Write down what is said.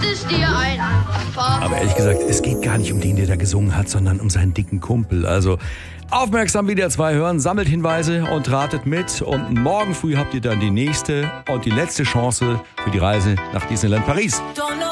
ist dir ein anderer Fahrt. Aber ehrlich gesagt, es geht gar nicht um den, der da gesungen hat, sondern um seinen dicken Kumpel. Also aufmerksam WDR 2 hören, sammelt Hinweise und ratet mit. Und morgen früh habt ihr dann die nächste und die letzte Chance für die Reise nach Disneyland Paris.